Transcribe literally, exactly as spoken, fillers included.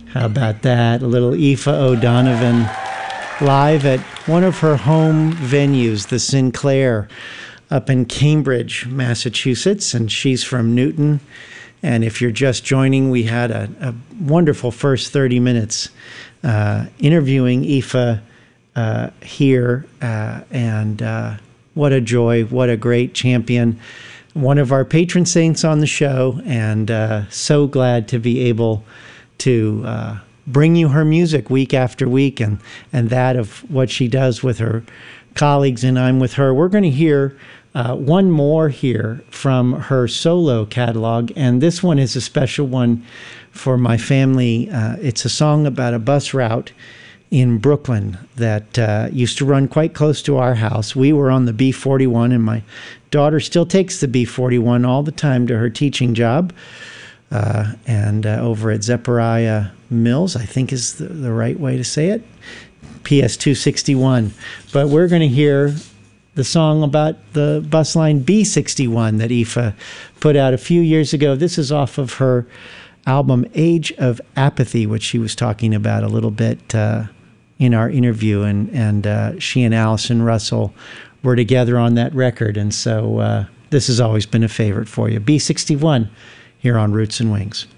How about that? A little Aoife O'Donovan live at one of her home venues, the Sinclair, up in Cambridge, Massachusetts, and she's from Newton. And if you're just joining, we had a, a wonderful first thirty minutes uh, interviewing Aoife uh, here, uh, and uh, what a joy, what a great champion, one of our patron saints on the show, and uh, so glad to be able to uh, bring you her music week after week, and, and that of what she does with her colleagues, and I'm with her. We're going to hear uh, one more here from her solo catalog, and this one is a special one for my family. Uh, it's a song about a bus route in Brooklyn that uh, used to run quite close to our house. We were on the B forty-one, and my daughter still takes the B forty-one all the time to her teaching job. Uh, and uh, over at Zechariah Mills, I think is the, the right way to say it, P S two sixty-one. But we're going to hear the song about the bus line B sixty-one that Aoife put out a few years ago. This is off of her album Age of Apathy, which she was talking about a little bit uh, in our interview. And, and uh, she and Allison Russell were together on that record. And so uh, this has always been a favorite for you. B sixty-one. Here on Roots and Wings.